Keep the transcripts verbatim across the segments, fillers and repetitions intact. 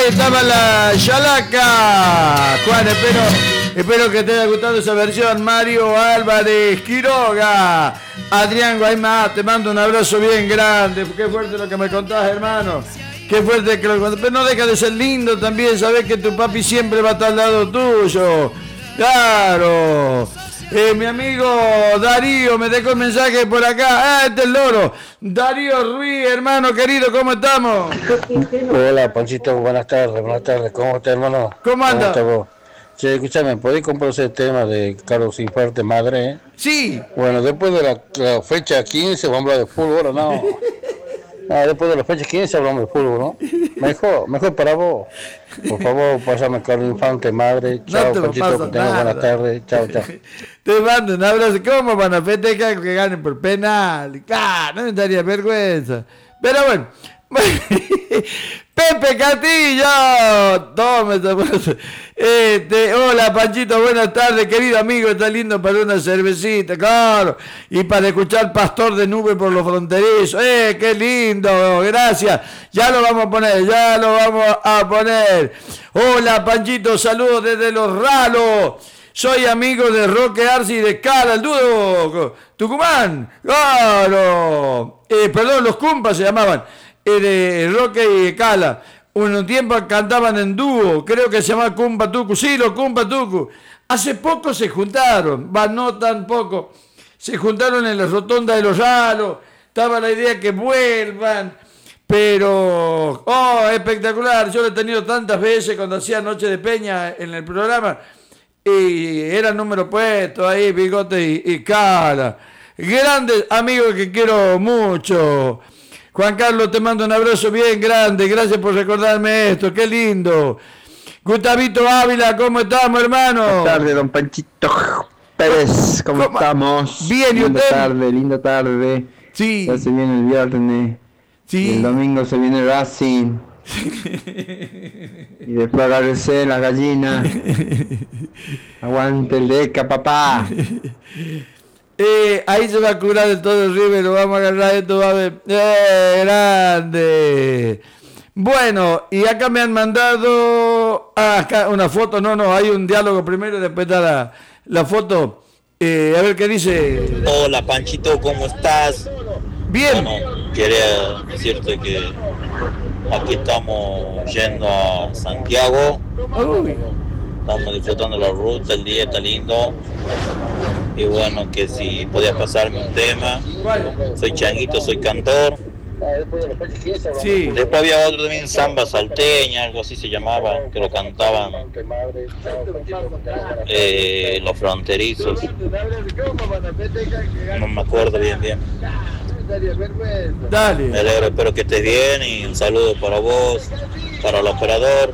Ahí estaba la Chalaca. Juan, espero, espero que te haya gustado esa versión. Mario Álvarez Quiroga. Adrián Guaymá, te mando un abrazo bien grande. Qué fuerte lo que me contás, hermano. Qué fuerte que lo contás. Pero no deja de ser lindo también saber que tu papi siempre va a estar al lado tuyo. Claro. Eh, mi amigo Darío me dejó un mensaje por acá. Ah, este es el loro. Darío Ruiz, hermano querido, ¿cómo estamos? Hola, Panchito, buenas tardes, buenas tardes. ¿Cómo estás, hermano? ¿Cómo anda? ¿Cómo estás vos? Che, escúchame, ¿podés comprar el tema de Carlos Infarte Madre? Eh? Sí. Bueno, después de la, la fecha quince vamos a hablar de fútbol, ¿o no? Ah, después de la fecha quince hablamos de fútbol, ¿no? Mejor, mejor para vos. Por favor, pásame Carlos Infante Madre. Chao, no Panchito, que tengas buenas tardes. Chao, chao. Te mando un abrazo. ¿Cómo van a festejar que ganen por penal? Claro, no me daría vergüenza. Pero bueno. Pepe Castillo, tome este, hola Panchito, buenas tardes, querido amigo, está lindo para una cervecita, claro, y para escuchar Pastor de Nube por los fronterizos, eh, qué lindo, gracias, ya lo vamos a poner, ya lo vamos a poner. Hola Panchito, saludos desde Los Ralos. Soy amigo de Roque Arce y de Cala, el dúo Tucumán, claro, eh, perdón, los Cumpas se llamaban. De Roque y Cala, un tiempo cantaban en dúo, creo que se llama Cumpa Tucu, sí, los Cumpa Tucu. Hace poco se juntaron, va, no tan poco, se juntaron en la rotonda de Los Ralos, estaba la idea que vuelvan, pero, oh, espectacular, yo lo he tenido tantas veces cuando hacía Noche de Peña en el programa, y era el número puesto ahí, Bigote y, y Cala, grandes amigos que quiero mucho. Juan Carlos, te mando un abrazo bien grande. Gracias por recordarme esto. Qué lindo. Gustavito Ávila, ¿cómo estamos, hermano? Buenas tardes, don Panchito Pérez. ¿Cómo, ¿Cómo? estamos? Bien, ¿y usted? Linda tarde, linda tarde. Sí. Ya se viene el viernes. Sí. El domingo se viene Racing. Y después agarrese la gallina. Aguante el deca, papá. Eh, ahí se va a curar el todo River, lo vamos a agarrar esto, va a ver. ¡Eh, grande! Bueno, y acá me han mandado ah, acá una foto, no, no, hay un diálogo primero y después está la, la foto. Eh, a ver qué dice. Hola Panchito, ¿cómo estás? Bien. Bueno, quería decirte que aquí estamos yendo a Santiago. Uy. Estamos disfrutando la ruta, el día está lindo. Y bueno, que si podías pasarme un tema. Soy Changuito, soy cantor. Sí. Después había otro también, Samba Salteña, algo así se llamaba, que lo cantaban eh, los fronterizos. No me acuerdo bien bien. Dale. Me alegro, espero que estés bien y un saludo para vos, para el operador.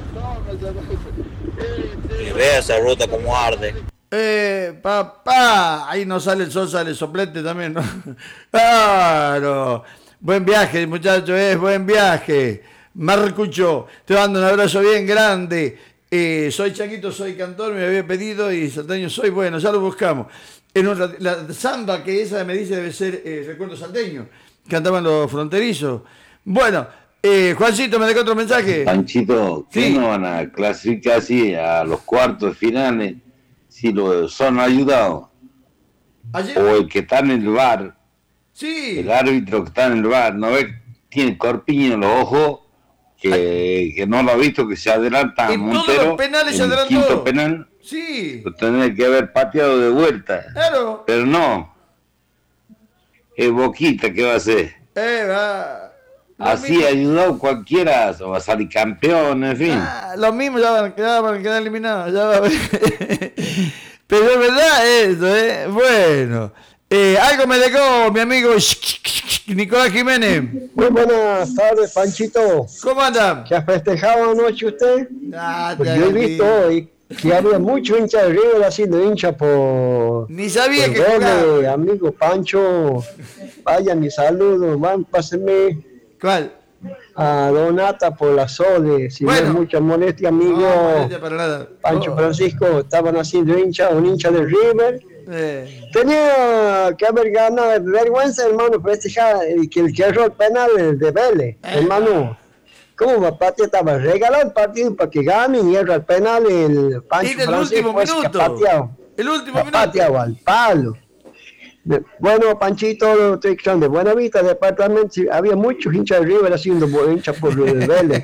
Y vea esa ruta como arde. Eh, papá, ahí no sale el sol, sale el soplete también, ¿no? Claro. Buen viaje, muchachos, es buen viaje. Marcucho, te mando un abrazo bien grande. Eh, soy Changuito, soy cantor, me había pedido y salteño soy, bueno, ya lo buscamos. En un, la samba que esa me dice debe ser eh, Recuerdo Salteño. Cantaban los fronterizos. Bueno, eh, Juancito, me dejó otro mensaje. Panchito, ¿qué sí. no van a clasificar así a los cuartos finales si lo son ayudados? ¿Ayer? O el que está en el bar. Sí. El árbitro que está en el bar, ¿no ve? Tiene corpiño en los ojos, que, que no lo ha visto, que se adelanta en Montero. Todos los penales se adelantó. El quinto penal. Sí. Lo tendría que haber pateado de vuelta. Claro. Pero no. Es Boquita, ¿qué va a hacer? Eh, va. Así mismo. Ayudado cualquiera, va a salir campeón, en fin. Ah, los mismos ya van, ya van a quedar eliminados. Ya va a ver. Pero es verdad eso, ¿eh? Bueno. Eh, algo me dejó mi amigo Nicolás Jiménez. Muy buenas tardes, Panchito. ¿Cómo anda? ¿Que ha festejado anoche usted? Ah, pues yo he visto hoy que había mucho hincha de River haciendo hincha por... Ni sabía por que jugaba. Amigo Pancho, vaya mi saludo, van, pásenme. ¿Cuál? A Donata por la Sole, si bueno, no es mucha molestia, amigo. No, molestia para nada. Pancho oh. Francisco, estaban haciendo hincha, un hincha de River. Eh. Tenía que haber ganado, vergüenza, hermano, festejar que el que erró el penal de Vélez, eh. hermano. ¿Cómo Mapatia estaba regalando el partido para que ganen y era el penal el Pancho Y del Francisco, último pues, minuto. que pateado, El último que minuto. pateado al palo. De- Bueno, Panchito, estoy escuchando de Buenavista, departamento, sí, había muchos hinchas de River haciendo bo- hinchas por el Vélez.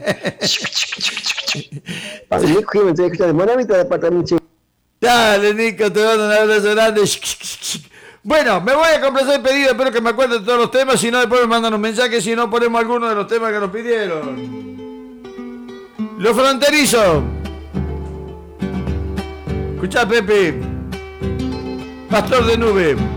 Nico Jiménez, estoy escuchando de Buenavista, departamento. Sí. Dale, Nico, te mando un abrazo grande. Bueno, me voy a complacer el pedido, espero que me acuerden de todos los temas, si no después me mandan un mensaje, si no ponemos alguno de los temas que nos pidieron. Los fronterizos. Escuchá, Pepe. Pastor de Nube.